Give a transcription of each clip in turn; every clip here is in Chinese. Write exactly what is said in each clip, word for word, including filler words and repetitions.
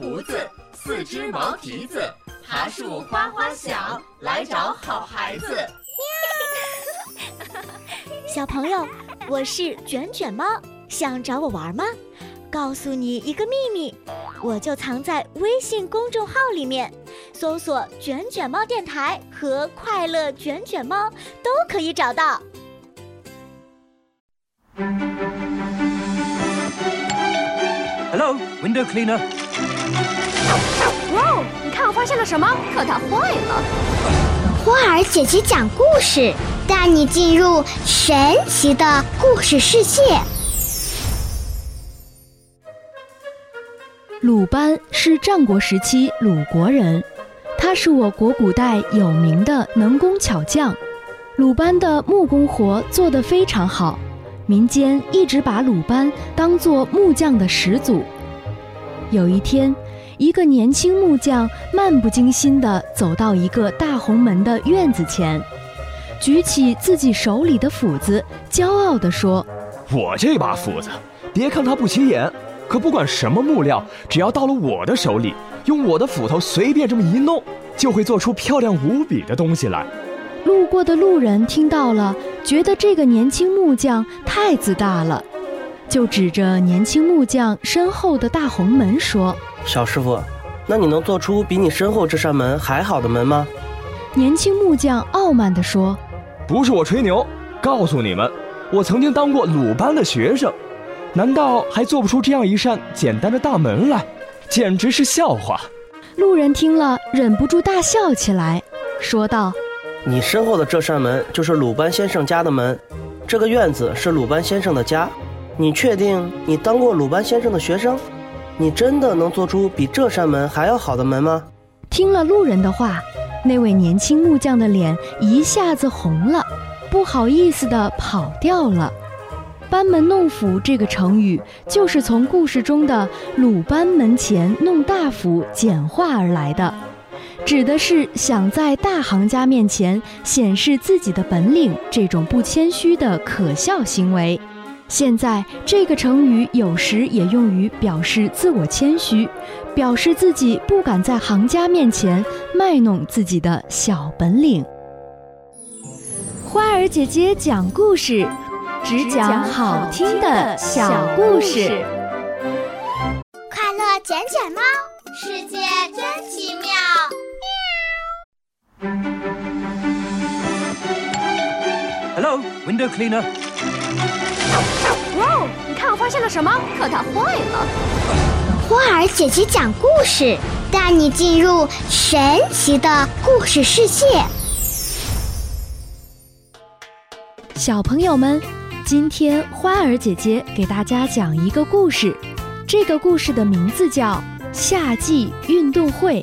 胡子，四只毛蹄子，爬树哗哗响，来找好孩子。 小朋友，我是卷卷猫，想找我玩吗？告诉你一个秘密，我就藏在微信公众号里面，搜索卷卷猫电台和快乐卷卷猫都可以找到。 Hello, window cleaner. 哇哦，你看我发现了什么？可它坏了。 花儿姐姐讲故事，带你进入神奇的故事世界。 鲁班是战国时期鲁国人，他是我国古代有名的能工巧匠。鲁班的木工活做得非常好，民间一直把鲁班当作木匠的始祖。有一天，一个年轻木匠漫不经心地走到一个大红门的院子前，举起自己手里的斧子，骄傲地说： 我这把斧子，别看它不起眼，可不管什么木料，只要到了我的手里，用我的斧头随便这么一弄，就会做出漂亮无比的东西来。 路过的路人听到了，觉得这个年轻木匠太自大了，就指着年轻木匠身后的大红门说： 小师傅，那你能做出比你身后这扇门还好的门吗？ 年轻木匠傲慢地说： 不是我吹牛，告诉你们，我曾经当过鲁班的学生，难道还做不出这样一扇简单的大门来？简直是笑话。 路人听了忍不住大笑起来，说道： 你身后的这扇门就是鲁班先生家的门，这个院子是鲁班先生的家。你确定你当过鲁班先生的学生？你真的能做出比这扇门还要好的门吗？ 听了路人的话，那位年轻木匠的脸一下子红了，不好意思地跑掉了。班门弄斧这个成语就是从故事中的鲁班门前弄大斧简化而来的，指的是想在大行家面前显示自己的本领这种不谦虚的可笑行为。现在这个成语有时也用于表示自我谦虚，表示自己不敢在行家面前卖弄自己的小本领。花儿姐姐讲故事，只讲好听的小故事。 快乐卷卷猫，世界真奇妙。 Hello, window cleaner. 哇哦，你看我发现了什么？可它坏了。 花儿姐姐讲故事，带你进入神奇的故事世界。 小朋友们，今天花儿姐姐给大家讲一个故事，这个故事的名字叫《夏季运动会》。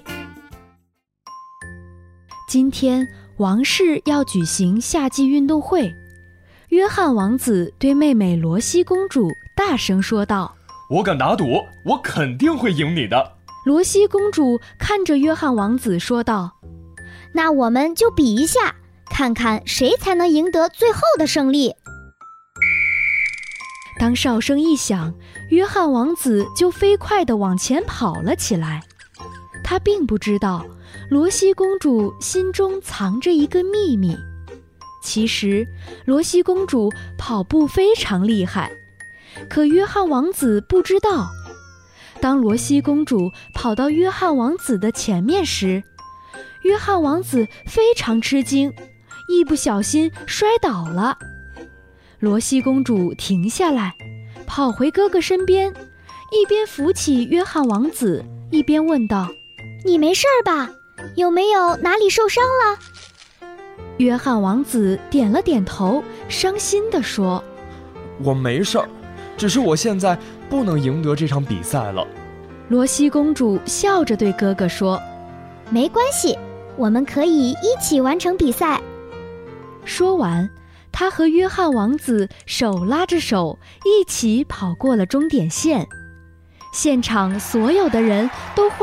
今天王室要举行夏季运动会，约翰王子对妹妹罗西公主大声说道： 我敢打赌，我肯定会赢你的。 罗西公主看着约翰王子说道： 那我们就比一下，看看谁才能赢得最后的胜利。 当哨声一响，约翰王子就飞快地往前跑了起来。他并不知道罗西公主心中藏着一个秘密。其实罗西公主跑步非常厉害，可约翰王子不知道。当罗西公主跑到约翰王子的前面时，约翰王子非常吃惊，一不小心摔倒了。罗西公主停下来，跑回哥哥身边，一边扶起约翰王子，一边问道： 你没事吧？有没有哪里受伤了？ 约翰王子点了点头，伤心地说： 我没事儿，只是我现在不能赢得这场比赛了。 罗西公主笑着对哥哥说： 没关系，我们可以一起完成比赛。 说完，她和约翰王子手拉着手，一起跑过了终点线。现场所有的人都